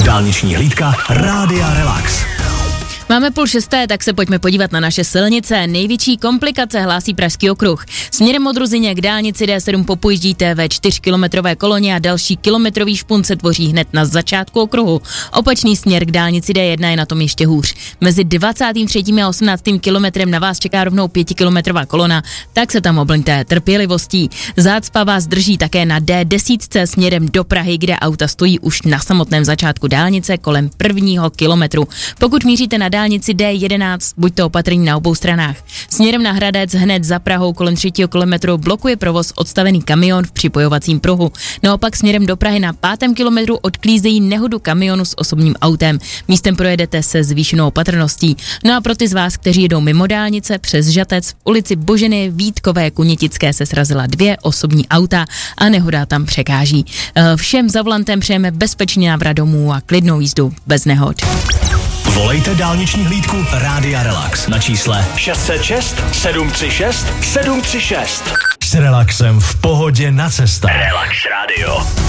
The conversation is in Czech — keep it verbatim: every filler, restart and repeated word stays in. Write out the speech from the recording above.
Dálniční hlídka Rádia Relax. Máme půl šesté, tak se pojďme podívat na naše silnice. Největší komplikace hlásí Pražský okruh. Směrem od Ruzyně k dálnici D sedm popojíždíte ve čtyřkilometrové koloně a další kilometrový špunt se tvoří hned na začátku okruhu. Opačný směr k dálnici D jedna je na tom ještě hůř. Mezi dvacátým třetím a osmnáctým kilometrem na vás čeká rovnou pětikilometrová kolona, tak se tam oblňte trpělivostí. Zácpa vás drží také na D deset směrem do Prahy, kde auta stojí už na samotném začátku dálnice kolem prvního kilometru. Pokud míříte na dálnici D jedenáct, buďte opatrní na obou stranách. Směrem na Hradec hned za Prahou kolem třetího kilometru blokuje provoz odstavený kamion v připojovacím pruhu. Naopak směrem do Prahy na pátém kilometru odklízejí nehodu kamionu s osobním autem. Místem projedete se zvýšenou opatrností. No a pro ty z vás, kteří jedou mimo dálnice přes Žatec, v ulici Boženy Vítkové Kunětické se srazila dvě osobní auta a nehoda tam překáží. Všem za volantem přejeme bezpečný návrat domů a klidnou jízdu bez nehod. Volejte dálniční hlídku Rádia Relax na čísle šest set šest sedm tři šest sedm tři šest. S relaxem v pohodě na cestách. Relax Radio.